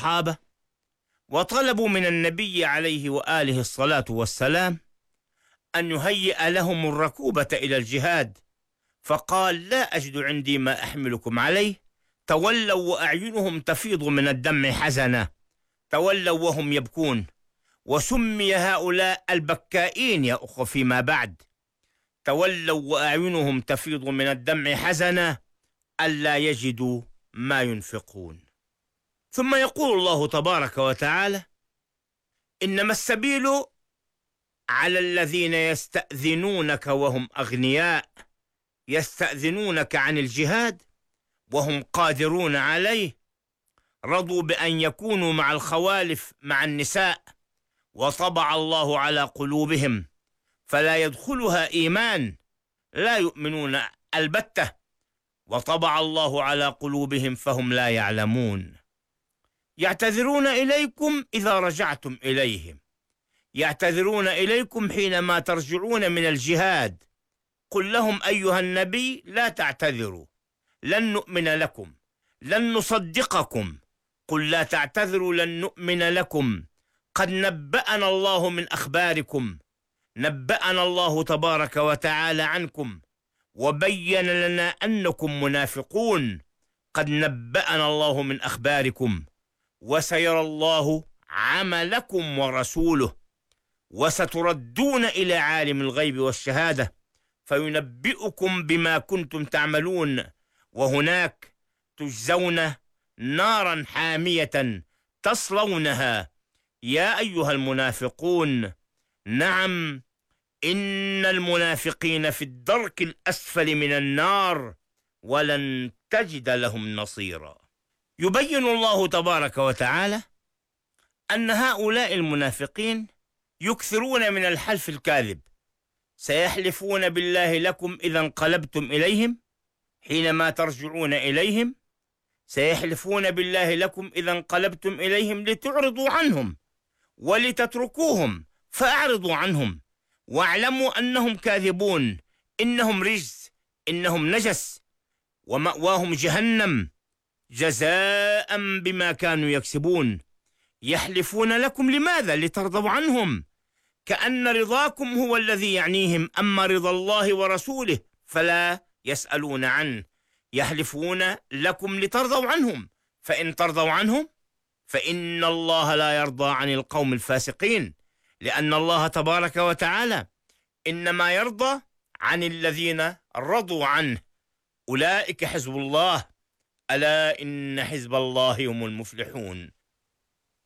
الصحابة وطلبوا من النبي عليه وآله الصلاة والسلام أن يهيئ لهم الركوبة إلى الجهاد، فقال: لا أجد عندي ما أحملكم عليه. تولوا وأعينهم تفيض من الدمع حزنا، تولوا وهم يبكون. وسمي هؤلاء البكائين يا أخوة فيما بعد، تولوا وأعينهم تفيض من الدمع حزنا ألا يجدوا ما ينفقون. ثم يقول الله تبارك وتعالى: إنما السبيل على الذين يستأذنونك وهم أغنياء، يستأذنونك عن الجهاد وهم قادرون عليه، رضوا بأن يكونوا مع الخوالف مع النساء، وطبع الله على قلوبهم فلا يدخلها إيمان، لا يؤمنون البتة، وطبع الله على قلوبهم فهم لا يعلمون. يعتذرون إليكم إذا رجعتم إليهم، يعتذرون إليكم حينما ترجعون من الجهاد. قل لهم أيها النبي: لا تعتذروا، لن نؤمن لكم، لن نصدقكم. قل لا تعتذروا لن نؤمن لكم، قد نبأنا الله من أخباركم، نبأنا الله تبارك وتعالى عنكم وبين لنا أنكم منافقون. قد نبأنا الله من أخباركم وسيرى الله عملكم ورسوله، وستردون إلى عالم الغيب والشهادة فينبئكم بما كنتم تعملون، وهناك تجزون نارا حامية تصلونها. يا أيها المنافقون، نعم، إن المنافقين في الدرك الأسفل من النار ولن تجد لهم نصيرا. يبين الله تبارك وتعالى أن هؤلاء المنافقين يكثرون من الحلف الكاذب، سيحلفون بالله لكم إذا انقلبتم إليهم حينما ترجعون إليهم، سيحلفون بالله لكم إذا انقلبتم إليهم لتعرضوا عنهم ولتتركوهم، فأعرضوا عنهم واعلموا أنهم كاذبون، إنهم رجس، إنهم نجس، ومأواهم جهنم جزاء بما كانوا يكسبون. يحلفون لكم لماذا؟ لترضوا عنهم، كأن رضاكم هو الذي يعنيهم، أما رضا الله ورسوله فلا يسألون عنه. يحلفون لكم لترضوا عنهم، فإن ترضوا عنهم فإن الله لا يرضى عن القوم الفاسقين، لأن الله تبارك وتعالى إنما يرضى عن الذين رضوا عنه. أولئك حزب الله، ألا إن حزب الله هم المفلحون.